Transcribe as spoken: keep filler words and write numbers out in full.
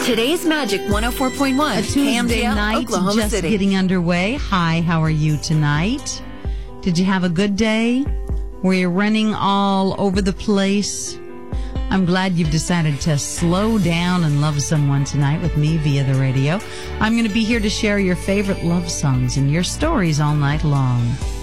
Today's Magic one oh four point one. A Tuesday K M D L, night, Oklahoma just City. getting underway. Hi, how are you tonight? Did you have a good day? Were you running all over the place? I'm glad you've decided to slow down and love someone tonight with me via the radio. I'm going to be here to share your favorite love songs and your stories all night long.